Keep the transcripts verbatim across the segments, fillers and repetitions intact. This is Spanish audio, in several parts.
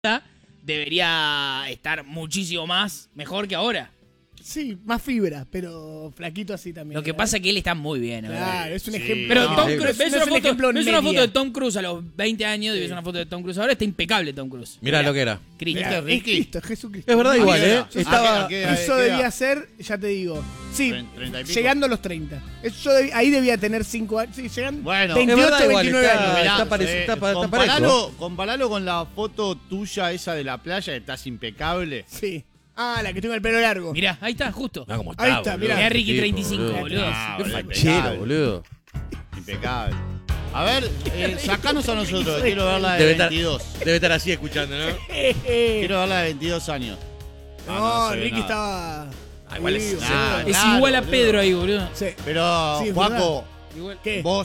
debería estar muchísimo más mejor que ahora. Sí, más fibra, pero flaquito así también. Lo que ¿verdad? pasa es que él está muy bien. Claro, ¿verdad? es un Sí. ejemplo. Pero No, Tom sí. Cruise, ves, no una, es un foto, ejemplo ves una foto media. de Tom Cruise a los veinte años y ves una foto de Tom Cruise ahora, está impecable Tom Cruise. Mirá lo que era. Cristo. Mirá, es Ricky. Cristo, es Jesucristo. Es verdad, ¿A igual, qué ¿eh? edad? Estaba... ¿A qué edad? Eso ¿Qué debía edad? ser, ya te digo. Sí, ¿treinta y pico? llegando a los treinta. Eso debí- ahí debía tener cinco años. Sí, llegando. Bueno, veintiocho, es verdad, igual, veintinueve está- años. Mirá, está parec- eh, está pa- está comparalo, parejo. comparalo con la foto tuya esa de la playa, que estás impecable. Sí. Ah, la que tengo el pelo largo. Mirá, ahí está, justo. No, como Ahí está, está, boludo. mirá. Mirá Ricky Tipo, treinta y cinco, boludo. boludo. Ah, Qué boludo, fachero, impecable. boludo. Impecable. A ver, eh, sacanos a nosotros, que quiero ver la de Debe estar, veintidós. debe estar así escuchando, ¿no? Quiero ver la de veintidós años. No, Ah, no se ve Ricky nada. estaba. Ah, igual es- vivo. Nah, Es claro, igual a boludo. Pedro ahí, boludo. Sí. Pero, Sí, es Juaco, Igual. ¿Qué? vos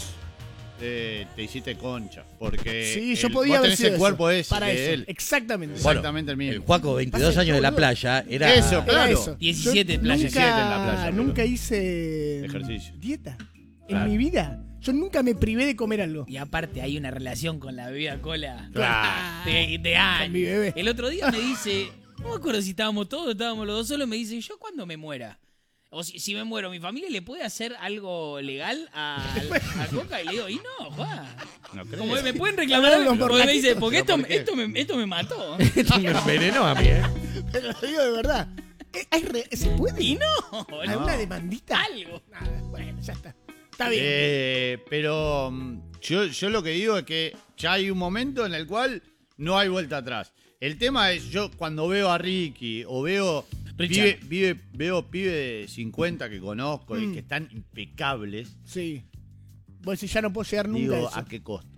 eh, te hiciste concha. Porque Sí, yo el- podía vos haber tenés sido el eso. cuerpo ese Para de eso. él. Exactamente. Bueno, Exactamente el mismo. El Juaco, veintidós Pasa, años de la boludo. playa, era... Eso, Era claro. eso. diecisiete Yo en playa. Nunca, diecisiete en la playa, boludo. nunca hice Ejercicio. dieta. Claro. En mi vida. Yo nunca me privé de comer algo. Y aparte hay una relación con la bebida cola Claro. de, de años. Con mi bebé. El otro día me dice, no me acuerdo si estábamos todos, estábamos los dos solos, me dice, yo cuando me muera, o si, si me muero, ¿mi familia le puede hacer algo legal a, a Coca? Y le digo, y no, Juan. No creo. Como me pueden reclamar Hablaron algo, por porque la- me dice, porque ¿Pero esto, por qué? esto, me, esto me mató. Esto me envenenó a mí, ¿eh? Pero lo digo de verdad. Eh, hay re- ¿Se puede? Y no, ¿Alguna no. demandita? Algo. Nada, bueno, ya está. Está bien. Eh, pero mm, yo, yo lo que digo es que ya hay un momento en el cual no hay vuelta atrás. El tema es, yo cuando veo a Ricky o veo pibe, Richard. pibe- veo pibe de cincuenta que conozco y Mm. que están impecables, Sí. Vos decís, ya no puedo llegar nunca digo, a eso. ¿a qué costo?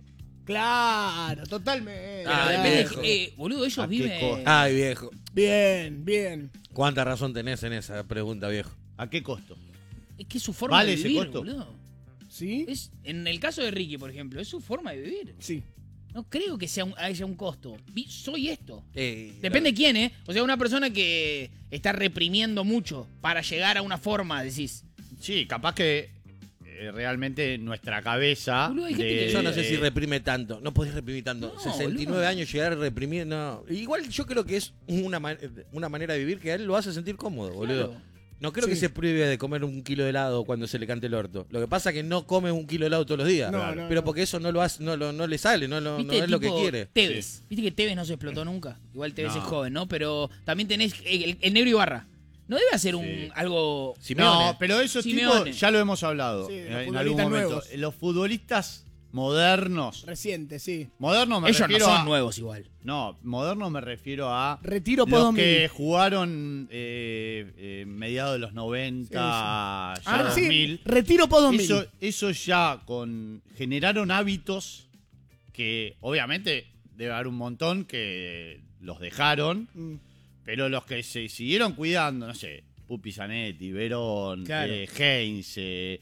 Claro, totalmente. Pero Ah, depende, viejo. eh, boludo, ellos ¿A qué viven... costo? Ay, viejo. Bien, bien. ¿Cuánta razón tenés en esa pregunta, viejo? ¿A qué costo? Es que es su forma ¿Vale de ese vivir, costo? boludo. ¿Sí? Es, en el caso de Ricky, por ejemplo, es su forma de vivir. Sí. No creo que sea un, haya un costo. Vi- soy esto. Eh, Depende de quién, ¿eh? O sea, una persona que está reprimiendo mucho para llegar a una forma, decís. Sí, capaz que eh, realmente nuestra cabeza... Boludo, hay gente de- que- Yo no sé si de- reprime tanto. No podés reprimir tanto. No, sesenta y nueve boludo. años llegar a reprimir, no. Igual yo creo que es una, ma- una manera de vivir que a él lo hace sentir cómodo, boludo. Claro. No creo Sí. que se prive de comer un kilo de helado cuando se le cante el orto. Lo que pasa es que no come un kilo de helado todos los días. No, no, pero no. porque eso no lo hace, no, lo- no le sale, no, lo- no ¿Viste? es lo que Tipo quiere. Tevez. Viste que Tevez no se explotó nunca. Igual Tevez No. es joven, ¿no? Pero también tenés el, el Negro Ibarra. No debe hacer un Sí. algo... Simeone. No, pero esos Simeone. tipos ya lo hemos hablado Sí, de en, los en algún futbolistas momento. nuevos. Los futbolistas modernos. Reciente, sí. Modernos me Ellos no refiero son a... nuevos igual. No, modernos me refiero a Retiro post los dos mil. que jugaron eh, eh, mediados de los noventa, Sí, ya Ah, dos sí, mil. retiro post dos mil. Eso, eso ya con generaron hábitos que obviamente debe haber un montón que los dejaron, Mm. pero los que se siguieron cuidando, no sé, Pupi Zanetti, Verón, Claro. eh, Heinz, eh,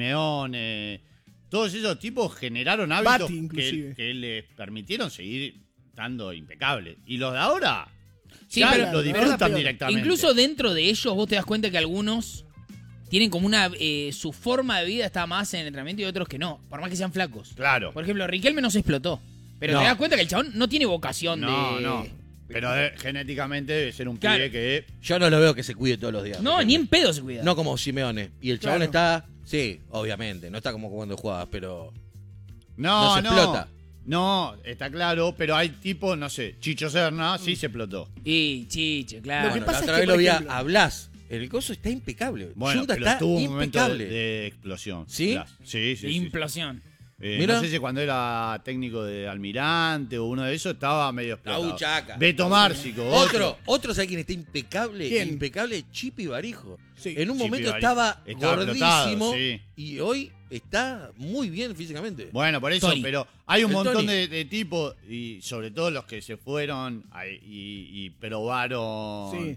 Simeone, todos esos tipos generaron hábitos Bati, que, inclusive. que les permitieron seguir estando impecables. Y los de ahora Sí, ya pero- lo pero- disfrutan pero- directamente. Incluso dentro de ellos vos te das cuenta que algunos tienen como una... eh, su forma de vida está más en el entrenamiento y otros que no. Por más que sean flacos. Claro. Por ejemplo, Riquelme no se explotó. Pero No. te das cuenta que el chabón no tiene vocación No, de... no. Pero de- genéticamente debe ser un Claro. pibe que... Yo no lo veo que se cuide todos los días. No, por ni ejemplo. en pedo se cuida. No como Simeone. Y el chabón Claro. está, sí, obviamente, no está como cuando jugabas, pero No, No se no. explota. No, está claro, pero hay tipos, no sé, Chicho Serna sí se explotó. Y chiche, claro. Lo que bueno, pasa la es otra que, vez lo por vi a, ejemplo- a Blas. El coso está impecable. Bueno, Junta pero está tuvo un momento de, impecable. de explosión. ¿Sí? Blas. Sí, sí, de sí. implosión. Eh, Mira. no sé si cuando era técnico de Almirante o uno de esos estaba medio explotado. La Uchaca. Beto Márcico, Otro, otro, ¿sabe quién está impecable? ¿Quién? Impecable, Chipi Barijo. Sí. En un Chipi momento Barijo. estaba, Estaba gordísimo explotado, sí. y hoy está muy bien físicamente. Bueno, por eso, Tony. pero hay un El montón Tony. de, de tipos, y sobre todo los que se fueron ay, y, y probaron Sí.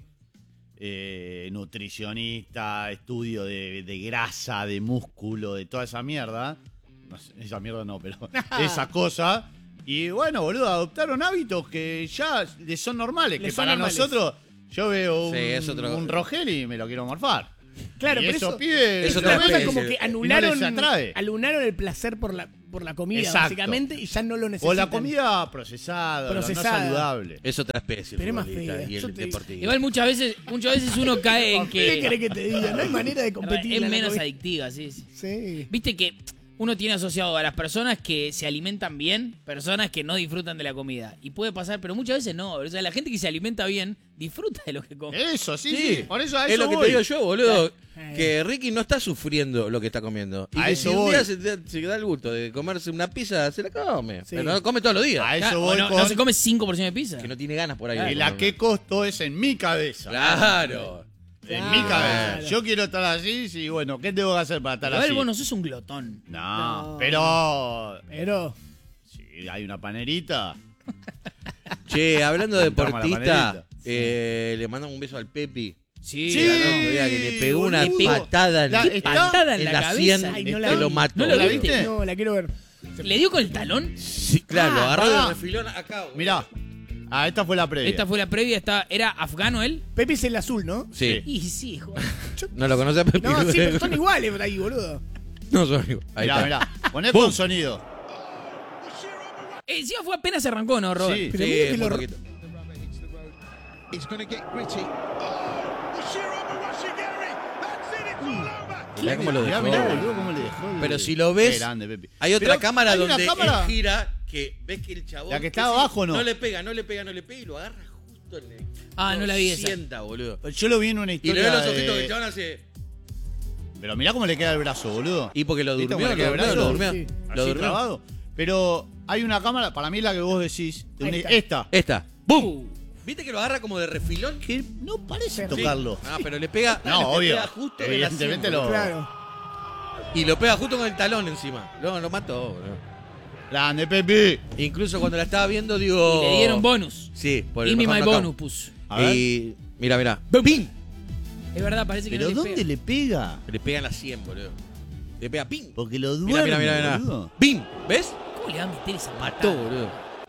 eh, nutricionista, estudio de, de grasa, de músculo, de toda esa mierda. No sé, esa mierda no, pero esa cosa. Y bueno, boludo, adoptaron hábitos que ya les son normales. Les que son para normales. nosotros, yo veo un, Sí, es otro- un Rogel y me lo quiero morfar. Claro, y pero esos eso, pibes eso es una otra cosa vez, como eh, que y no anularon, les atrae. anularon el placer por la, por la comida, Exacto. básicamente, y ya no lo necesitan. O la comida procesada, Procesada. no saludable. Es otra especie. Pero es más futbolista fea. Y Yo el te- deportivo. Igual muchas veces, muchas veces uno cae en ¿Qué querés que que te diga? No hay manera de competir. es en la menos comida. adictiva, sí, sí. Sí. Viste que uno tiene asociado a las personas que se alimentan bien, personas que no disfrutan de la comida. Y puede pasar, pero muchas veces no. O sea, la gente que se alimenta bien disfruta de lo que come. Eso, sí, Sí, sí. Por eso a es eso lo que voy. te digo yo, boludo. Eh. Que Ricky no está sufriendo lo que está comiendo. Y A que eso si un voy. día se, te- se da el gusto de comerse una pizza, se la come. Sí. Pero no come todos los días. A eso Claro, o voy no, con... no se come cinco porciones de pizza. Que no tiene ganas por ahí. ¿Y de la comer. qué costo es en mi cabeza? Claro. En mi cabeza. Yo quiero estar así, sí, bueno, ¿qué tengo que hacer para estar Igual así? vos no sos un glotón. No, No. pero... Pero, Si hay una panerita... Che, hablando de Toma la deportista, manerita. eh, le mandamos un beso al Pepi. Sí, Sí, Que ganó otro día, que le pegó una boludo. patada en, La- en- está- patada en en la la cabeza. sien, Ay, no la que vi. lo mató. ¿No lo ¿La viste? viste? no, la quiero ver. ¿Le dio con el talón? Sí, claro, lo Ah, agarró pará. de refilón acá. boludo. Mirá. Ah, esta fue la previa. Esta fue la previa, está, ¿era afgano él? Pepe es el azul, ¿no? Sí. Y sí, joder. No lo conoce a Pepi. No, sí, pero son iguales ahí, boludo. No son iguales. Ahí Mirá, está. mirá. Poné Pum. con sonido. Eh, Encima fue apenas arrancó, ¿no, Robert? Sí. Pero Sí, mira que muy lo- poquito. It's going to get gritty. Mirá cómo lo Mirá, dejó. mirá, boludo, cómo le dejó. el- Pero si lo Qué ves, grande, Pepi. hay otra Pero cámara hay una donde cámara- él gira, que ves que el chabón... La que está sí, abajo, ¿no? No le pega, no le pega, no le pega y lo agarra justo en el... Ah, no la vi esa. sienta, boludo. Yo lo vi en una Y historia le ve los de- ojitos que el chabón hace... Pero mirá cómo le queda el brazo, boludo. Y porque lo ¿Viste durmió, cómo le lo queda el durmió, lo brazo? durmió. Sí. Lo Así durmió. clavado. Pero hay una cámara, para mí la que vos decís, de Ahí una- está. esta, Esta. ¡Bum! ¿Viste que lo agarra como de refilón? que no parece Sí. tocarlo. Ah, pero le pega... No, le obvio. pega justo en la Evidentemente sien, lo- boludo. Claro. Y lo pega justo con el talón encima. No, lo mató, boludo. Grande, Pepi. Incluso cuando la estaba viendo, digo... Y le dieron bonus. Sí, por el Give me mejor my knockout. bonus, puso. A ver. Y... Mira, mira. ¡Ping! Es verdad, parece que ¿Pero no le dónde pega. le pega? Le pega en la sien, boludo. Le pega ping. Porque lo Mira, duerme, mira, mira, mira. boludo. ¡Ping! ¿Ves? ¿Cómo le va a meter esa Mató, patada? boludo.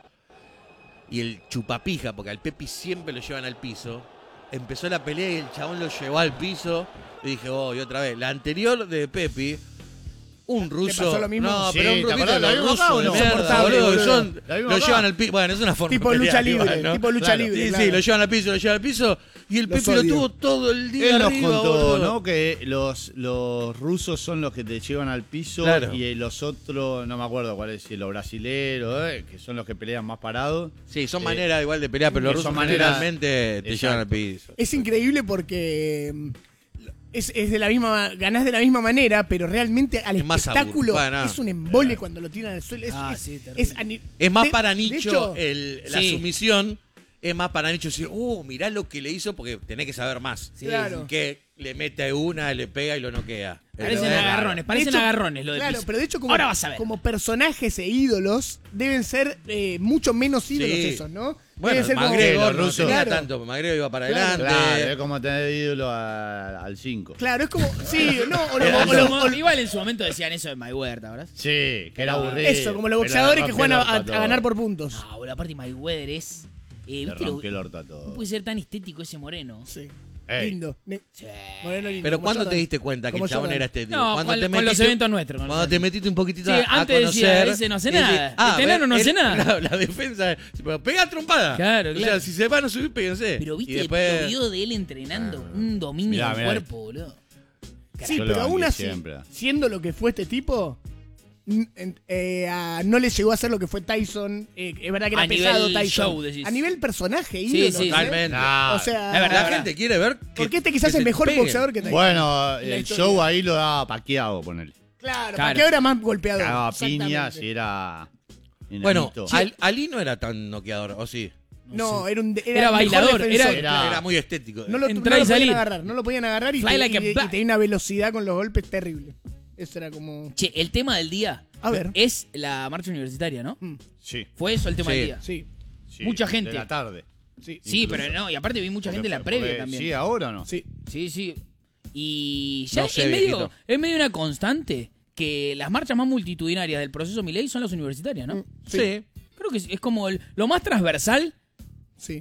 Y el chupapija, porque al Pepi siempre lo llevan al piso. Empezó la pelea y el chabón lo llevó al piso. Y dije, oh, y otra vez. La anterior de Pepi, un ruso. pasó lo mismo? No, Sí, pero un ¿te rusito, acordás? ¿La los vimos acá rusos o de no? mierda, Insoportable, boludo. boludo. Son- ¿La vimos lo acá? llevan al piso. Bueno, es una forma Tipo de lucha pelear libre, igual, ¿no? tipo lucha Claro. libre. Sí, claro. sí, lo llevan al piso, lo llevan al piso. Y el Los Pepi lo odio. tuvo todo el día Él nos arriba, contó, boludo. ¿no? Que los, los rusos son los que te llevan al piso Claro. y los otros, no me acuerdo cuál es, si los brasileros, eh, que son los que pelean más parados. Sí, son Eh, maneras igual de pelear, pero los que rusos son maneras- generalmente te Exacto. llevan al piso. Es increíble porque mm, es, es de la misma, ganás de la misma manera, pero realmente al Es más espectáculo aburrido. Bueno, es un embole cuando lo tiran al suelo. Es, Ah, es- sí, terrible. es ani- Es más de- para de nicho hecho, el, la Sí. sumisión, es más para nicho decir, uh, mirá lo que le hizo porque tenés que saber más. Sí, Claro. Que le mete una, le pega y lo noquea. Parecen Pero- agarrones, parecen de hecho- agarrones lo del Claro, piso. pero de hecho como, Ahora vas a ver. como personajes e ídolos deben ser eh, mucho menos ídolos Sí. esos, ¿no? Bueno, Deben ser como- McGregor los no rusos. tenía Claro. tanto, McGregor iba para Claro. adelante. Claro, es como tener ídolo a- al cinco. Claro, es como. Sí, no, o lo- Era o lo- Como- o lo- igual en su momento decían eso de Mayweather, ¿verdad? Sí, que era aburrido. Eso, como los pero boxeadores le que rompió juegan el a, orto a ganar todo. por puntos. No, boludo, aparte Mayweather es... Eh, Le ¿viste lo- rompió el orto a todo. ¿Cómo puede ser tan estético ese moreno? Sí. Ey. Lindo. Ne- Sí. Moreno lindo, Pero como ¿cuándo Jordan. te diste cuenta que Como el chabón Jordan. era estético? No, Cuando con, te con los metiste- eventos nuestros. con los Cuando te eventos. metiste un poquitito Sí, a, a antes decía, conocer. ese no hace y decís, nada. ah, Este enano no él- hace nada. La, la defensa, pero pega trompada. Claro, O sea, claro. si se van a subir, péguense. Pero viste y después, el video de él entrenando un dominio Mirá, del mirá. cuerpo, boludo. Sí, Yo lo pero aún banqué así, siempre. siendo lo que fue este tipo, n- en- eh, a- no le llegó a ser lo que fue Tyson. Eh, es verdad que era A pesado nivel Tyson. show, decís. A nivel personaje, Sí, ídolo, sí, ¿eh? Totalmente. No, O sea, Es verdad, La gente quiere ver. que- porque este quizás que es el se mejor peguen. boxeador que Tyson. Bueno, La el historia. show ahí lo daba paqueado, ponele. Claro, Claro. porque ahora más golpeador. Cagaba Exactamente. piñas y era. Bueno, enanito. Al- Ali no era tan noqueador, ¿o sí? No, era un de- Era el mejor bailador, defensor. era- Era- Era muy estético. No lo, Entrá no y lo podían salí. agarrar, no lo podían agarrar y, Fly te- like a y- y bat. tenía una velocidad con los golpes terrible. Eso era como. Che, el tema del día A ver. es la marcha universitaria, ¿no? Mm, Sí, Fue eso el tema Sí. del día. sí, sí, Mucha gente. De la tarde. sí. Sí, Incluso. pero no, y aparte vi mucha gente en la Porque- previa también. Sí, ahora o no. Sí. Sí, sí. Y ya No sé, es, medio, viejito. es medio una constante que las marchas más multitudinarias del proceso Milei son las universitarias, ¿no? Mm, Sí. Creo que es, es como el- lo más transversal Sí.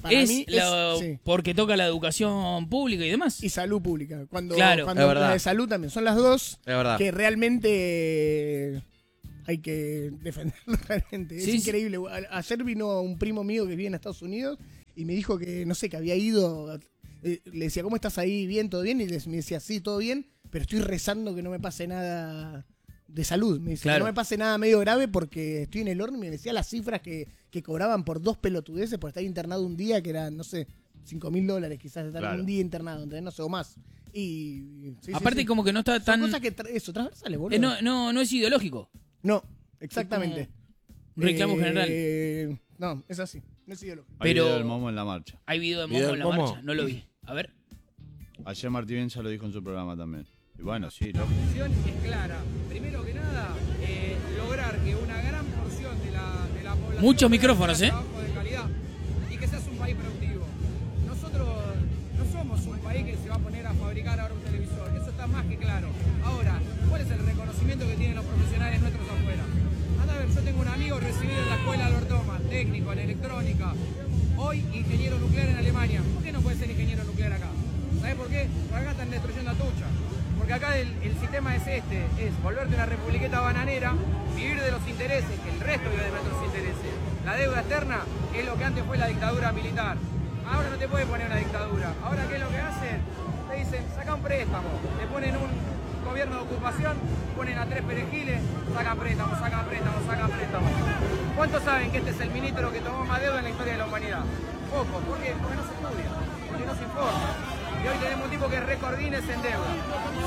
Para es, mí lo- es- sí. porque toca la educación pública y demás. Y salud pública. Cuando, Claro, cuando es verdad. la de salud también. Son las dos Es verdad. que realmente eh, hay que defenderlo realmente. Sí, es sí. increíble. A- Ayer vino un primo mío que vive en Estados Unidos y me dijo que, no sé, que había ido. eh, le decía, ¿cómo estás ahí? ¿Bien? ¿Todo bien? Y les- me decía, sí, todo bien, pero estoy rezando que no me pase nada de salud. Me decía, Claro. que no me pase nada medio grave porque estoy en el horno. Y me decía las cifras que, que cobraban por dos pelotudeces por estar internado un día, que eran, no sé, cinco mil dólares quizás, estar Claro. un día internado, ¿entendés? No sé, o más. Y, sí, sí, Aparte sí. como que no está Son tan... cosas que, tra- eso, transversales, boludo. eh, no, no, no es ideológico. No, exactamente. Un reclamo Eh, general. No, es así. No es ideológico. Hay Pero- video del Momo en la marcha. Hay video de ¿Video Momo del en la Momo? marcha. No lo vi. A ver. Ayer Martí Benza lo dijo en su programa también. Y bueno, sí, lo- La misión es clara. Primero que nada, eh, lograr que una gran porción de la, de la población Muchos pueda micrófonos, tener ¿eh? trabajo de calidad y que seas un país productivo. Nosotros no somos un país que se va a poner a fabricar ahora un televisor. Eso está más que claro. Ahora, ¿cuál es el reconocimiento que tienen los profesionales nuestros afuera? Anda a ver, yo tengo un amigo recibido en la escuela Albert Thomas, técnico en electrónica, hoy ingeniero nuclear en Alemania. ¿Por qué no puede ser ingeniero nuclear acá? ¿Sabes por qué? Porque acá están destruyendo a Tucha. Porque acá el, el sistema es este, es volverte una republiqueta bananera, vivir de los intereses, que el resto vive de nuestros intereses. La deuda externa es lo que antes fue la dictadura militar. Ahora no te puede poner una dictadura. Ahora, ¿qué es lo que hacen? Te dicen, saca un préstamo. Te ponen un gobierno de ocupación, ponen a tres perejiles, sacan préstamos, sacan préstamos, sacan préstamos. ¿Cuántos saben que este es el ministro que tomó más deuda en la historia de la humanidad? Pocos. ¿Por qué? Porque no se estudia, porque no se informa. Y hoy tenemos un tipo que recordines en deuda.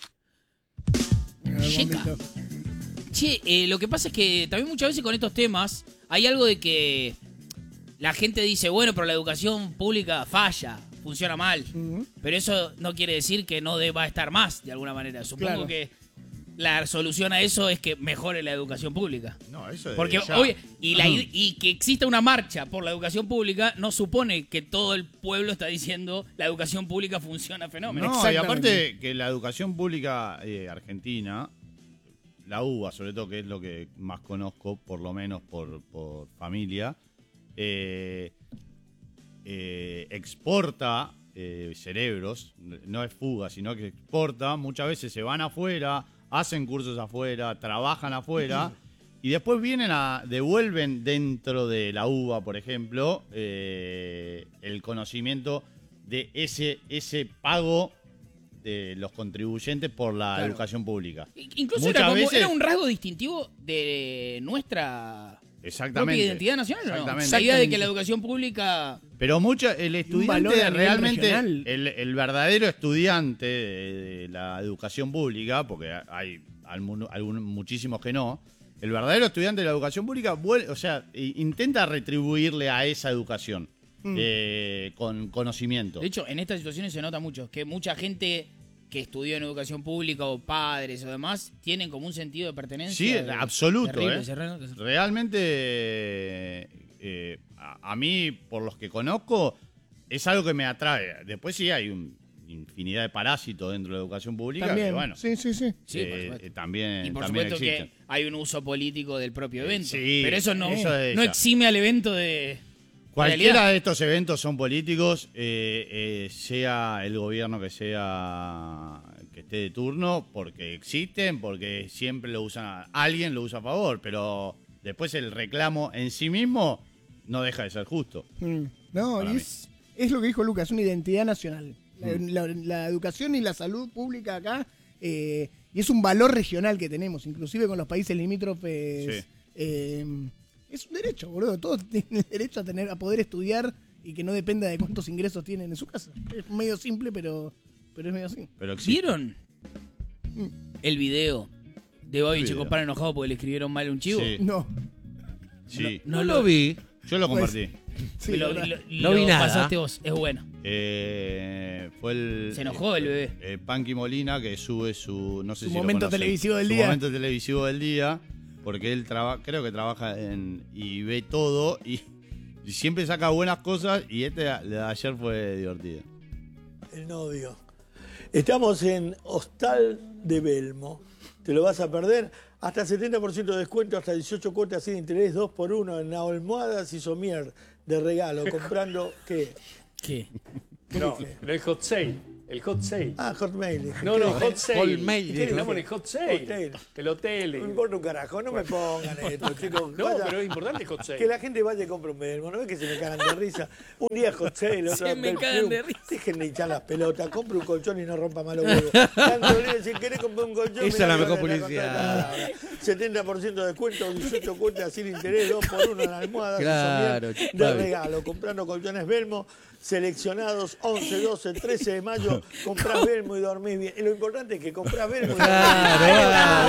En algún Checa. momento. Che, eh, lo que pasa es que también muchas veces con estos temas hay algo de que la gente dice, bueno, pero la educación pública falla, funciona mal. Ujú. Pero eso no quiere decir que no deba estar más, de alguna manera. Supongo Claro. que la solución a eso es que mejore la educación pública. no, eso es Porque, ya. oye, y, la ide- y que exista una marcha por la educación pública no supone que todo el pueblo está diciendo la educación pública funciona fenómeno. No, y Exactamente. aparte que la educación pública eh, argentina, la U B A sobre todo, que es lo que más conozco, por lo menos por, por familia, eh, eh, exporta eh, cerebros, no es fuga, sino que exporta, muchas veces se van afuera, hacen cursos afuera, trabajan afuera, y después vienen a, devuelven dentro de la U B A, por ejemplo, eh, el conocimiento de ese, ese pago de los contribuyentes por la Claro. educación pública. Incluso Muchas era, como, veces- era un rasgo distintivo de nuestra Exactamente. propia identidad nacional, ¿o no? Exactamente. La idea de que la educación pública... Pero mucho, el valor estudiante a nivel realmente, regional. el, el verdadero estudiante de, de la educación pública, porque hay algún- algún- muchísimos que no, el verdadero estudiante de la educación pública, vuel- o sea, i- intenta retribuirle a esa educación Mm. eh, con conocimiento. De hecho, en estas situaciones se nota mucho que mucha gente que estudió en educación pública o padres o demás tienen como un sentido de pertenencia. Sí, de- absoluto. terrible, eh. cerrado. Realmente, eh, a, a mí, por los que conozco, es algo que me atrae. Después sí hay una infinidad de parásitos dentro de la educación pública. También. Que, bueno, Sí, sí, sí. Sí, por eh, supuesto. eh, también, Y por también supuesto existen. que hay un uso político del propio evento. Sí, pero eso no, eso es no ya. exime al evento de... Cualquiera realidad. de estos eventos son políticos, eh, eh, sea el gobierno que sea que esté de turno, porque existen, porque siempre lo usan, a- alguien lo usa a favor, pero después el reclamo en sí mismo no deja de ser justo. Mm. No, Para y mí. es, es lo que dijo Lucas, una identidad nacional. La, Mm. la- la educación y la salud pública acá, eh, y es un valor regional que tenemos, inclusive con los países limítrofes. Sí. eh, es un derecho, boludo. Todos tienen el derecho a tener, a poder estudiar y que no dependa de cuántos ingresos tienen en su casa. Es medio simple, pero, pero es medio así. Pero existe. ¿Vieron el video de Bobby Video. Checopar enojado porque le escribieron mal un chivo? Sí, No. sí. No, No lo lo vi. Yo lo Pues- compartí. Sí, Me lo, verdad. lo- No lo vi nada. pasaste vos, es bueno. Eh, fue el. Se enojó el bebé. Eh, Panky Molina, que sube su. No sé Su si lo momento conocen, televisivo del su día. momento televisivo del día. Porque él trabaja, creo que trabaja en. Y ve todo. Y, y siempre saca buenas cosas. Y este la de ayer fue divertido. El novio. Estamos en Hostal de Belmo. ¿Te lo vas a perder? Hasta setenta por ciento de descuento, hasta dieciocho cuotas sin interés, dos por uno en almohadas y somier de regalo comprando, ¿qué? ¿Qué? No, no es hot sale. El hot sale. Ah, Hotmail. dije. No, no, hot sale. Hotmail, ¿Y dijo. qué Estamos en el hot sale. Hotel. El hotel. No importa un carajo, no me pongan esto, chicos. No, Vaya- pero es importante el hot sale. Que la gente vaya y compre un Belmo, ¿no ves que se me cagan de risa? Un día hot sale, otro Se me Bell cagan Plum. de risa. Dejen de hinchar las pelotas, compre un colchón y no rompa más los huevos. Tanto lío, si querés comprar un colchón... Esa mirá es la que mejor vale publicidad. contratada. setenta por ciento de descuento, dieciocho cuotas sin interés, dos por uno en almohadas. Claro, de Fabi. regalo, comprando colchones Belmo, seleccionados once, doce, trece de mayo, comprás Belmo y dormís bien. Y lo importante es que comprás Belmo y dormís Claro, bien.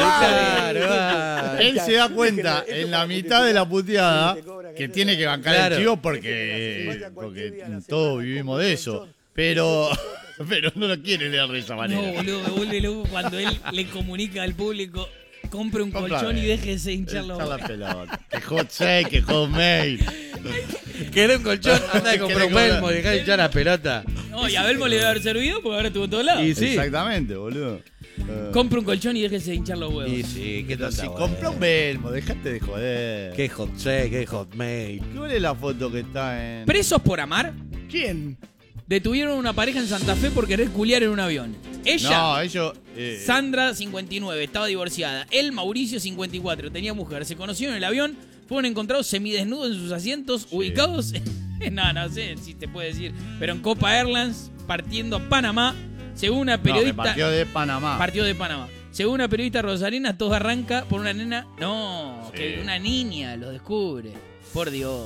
claro, claro. Él se da cuenta Esto en para la mitad de la puteada Sí, te cobran, que te tiene que bancar Claro. el chivo Vaya porque, cualquier día a la porque semana, todos vivimos compra de un eso. colchón. Pero, pero no lo quiere leer de esa No, manera. boludo, me vuelve loco cuando él le comunica al público, compre un Compra, colchón y eh, déjese hinchar los Echar la huevos. pelota. Que hot sale, que hot mail. ¿Querés un colchón? Anda y ¿Querés comprá un comprar? Belmo, dejá de hinchar la pelota. No, y a Belmo le debe haber servido porque ahora estuvo en todos lados. Y sí. Exactamente, boludo. Eh, Compre un colchón y déjese hinchar los huevos. Y sí, qué pero tanta si hueva. compró un Belmo, dejate de joder. Qué hot sale, qué hotmail. ¿Qué vale la foto que está en...? Presos por amar, ¿Quién? detuvieron a una pareja en Santa Fe por querer culiar en un avión. Ella, No, ellos... eh, Sandra, cincuenta y nueve, estaba divorciada. Él, Mauricio, cincuenta y cuatro, tenía mujer. Se conocieron en el avión, fueron encontrados semidesnudos en sus asientos, ubicados en... No, no sé si te puede decir. Pero en Copa Airlines, partiendo a Panamá, según una no, que periodista... partió de Panamá. Partió de Panamá. Según una periodista rosarina, todo arranca por una nena. No, Sí. que una niña lo descubre. Por Dios.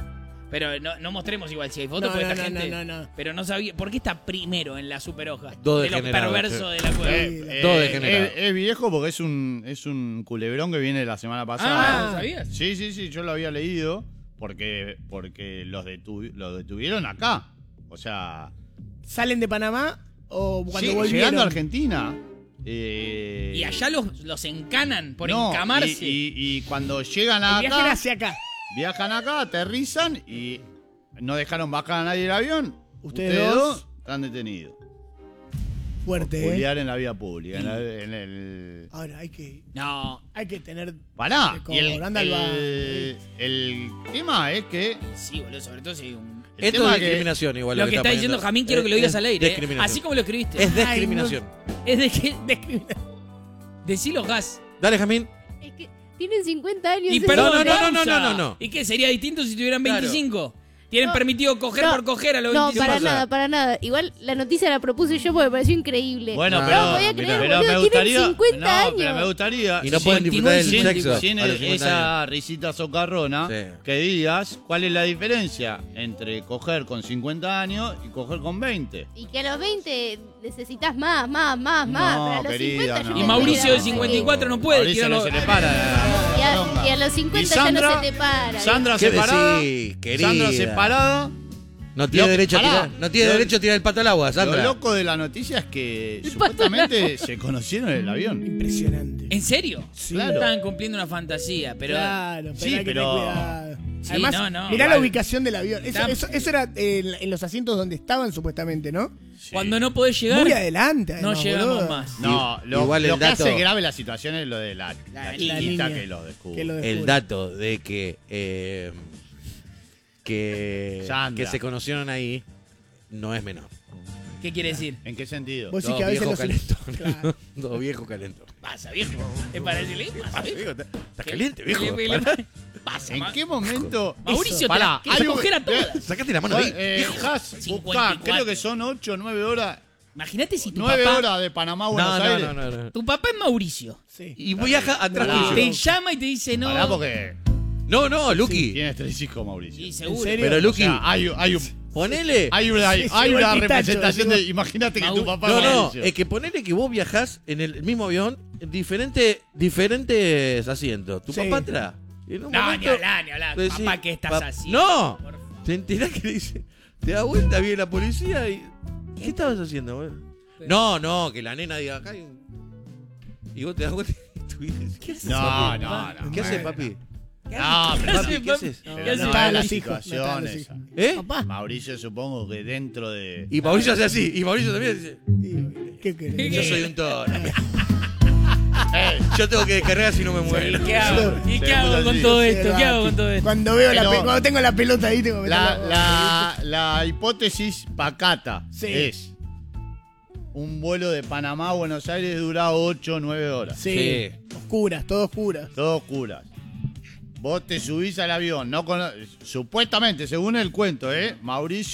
Pero no, no mostremos igual si hay fotos, No, porque no, esta no, gente. no, no, no. Pero no sabía. ¿Por qué está primero en la superhoja? Dos de lo degenerados, perverso sí. de la cueva. Eh, Todo eh, degenerado. es, es viejo porque es un, es un culebrón que viene la semana Ah, pasada. ¿sabías? Sí, sí, sí, yo lo había leído porque, porque los, detu- los detuvieron acá. O sea, ¿Salen de Panamá o cuando sí, volvieron? llegando a Argentina. eh, Y allá los, los encanan por no, encamarse. Y, y- y cuando llegan El viaje era acá, hacia acá. viajan acá, aterrizan y no dejaron bajar a nadie del avión. Ustedes Ustedes dos. dos están detenidos. Fuerte, ¿eh? Juliar en la vía pública. En, la- en el. Ahora hay que, No, hay que tener... Pará. Como Y el, anda al el, el tema es que. sí, boludo, sobre todo si un. El Esto tema es que- discriminación igual. Lo que está diciendo Jamín quiero que lo digas Es al aire. ¿eh? discriminación. Así como lo escribiste. Es discriminación. Es de que. Decilo, Gas. Dale, Jamín. Es que tienen cincuenta años. Y ese perdón, no, no, pausa. no, no, no, no. ¿Y qué? ¿Sería distinto si tuvieran Claro. veinticinco? Tienen No, permitido coger no, por coger a los No, veinticinco. para pasa? nada, para nada. Igual la noticia la propuse yo porque me pareció increíble. Bueno, No, pero, no podía creer, pero boludo, me gustaría. tienen cincuenta no, años. pero me gustaría. Y no pueden disfrutar del cincuenta y nueve, sexo. Sin a los cincuenta esa años. risita socarrona, Sí. que digas cuál es la diferencia entre coger con cincuenta años y coger con veinte. Y que a los veinte necesitas más, más, más, más. No, pero a los querida, cincuenta yo no. Y pensé Mauricio que de era cincuenta y cuatro no puede Mauricio tirarlo. no se le para. Y a, la y a los Y cincuenta ya Sandra- no se te para. Sandra ¿Qué separada. decís, querida? Sandra separada. No tiene Lo- derecho a pará. tirar. No tiene Lo- derecho a tirar el pato al agua, Lo Sandra. loco de la noticia es que supuestamente se conocieron en el avión. Impresionante. ¿En serio? Sí. Claro. Estaban cumpliendo una fantasía, pero. Claro, pero Sí, hay que pero- tener cuidado. Sí, Además, no, no, mirá la igual. ubicación del avión. Eso, Está- eso- eso era en, en los asientos donde estaban supuestamente, ¿no? Cuando no podés llegar. Muy adelante, No además, llegamos boludo. más. No, lo, Igual el lo que dato- hace grave la situación es lo de la, la, La chiquita niña que lo descubre. que lo El descubre. dato de que. eh, que. Sandra. que se conocieron ahí no es menor. ¿Qué quiere decir? ¿En qué sentido? Vos decís Dos que a veces viejos los... calentones. Claro. Dos viejos calentones. Pasa, viejo. ¿Es para decirle? Pasa, viejo. Está está caliente, viejo. ¿Qué le- Pará. Pasa, ¿En ma- qué momento? Mauricio, te Pará, la querés hay un- coger a todas. Sacate la mano de ahí. Eh, Has, cincuenta y buscá, cuatro. creo que son ocho o nueve horas. Imagínate si tu nueve papá. horas de Panamá a Buenos No, Aires. no, no, no, no. Tu papá es Mauricio. Sí. Y viaja atrás Pará. tuyo. Te llama y te dice no. Pará, porque No, no, Lucky. tienes tres hijos, Mauricio. Sí, seguro. serio? Pero O Lucky, sea, hay, hay, un, ponele. hay una, hay, Sí, hay llegó una el pitacho, representación llegó- de. Imagínate que tu Mau- papá No, es no, Mauricio. es que ponele que vos viajás en el mismo avión en diferente, diferentes asientos. Tu Sí. papá atrás. Y en un No, ni momento hablar, ni hablar. decís, Papá, ¿qué estás "Pap- haciendo? No, Por favor. te enterás que le dice, te da vuelta, viene la policía y. ¿Qué estabas haciendo, güey? No, no, que la nena diga acá hay un- y vos te das vuelta y tú dices, ¿qué haces? No, papi? no, no. ¿Qué haces, papi? No, pero ¿Qué Papi, haces, ¿qué papi? haces? Pero ¿Qué no haces? es Estaban la los hijos, situación estaban los esa. hijos. ¿Eh? Papá. Mauricio supongo que dentro de. Y Mauricio hace así, y Mauricio también dice, ¿Qué querés? yo soy un toro. Eh, Yo tengo que descargar si no me muero. ¿Y qué hago? ¿Y Se qué hago puso con así. todo Sí, esto? el ¿Qué hago gato. con todo esto? Cuando veo la Pero- pe- cuando tengo la pelota ahí tengo que La, meterla- la, la hipótesis pacata Sí. es un vuelo de Panamá a Buenos Aires dura ocho o nueve horas. Sí. Sí. Oscuras, todo oscuras. Todo oscuras. Vos te subís al avión, no cono- supuestamente, según el cuento, ¿eh? Mauricio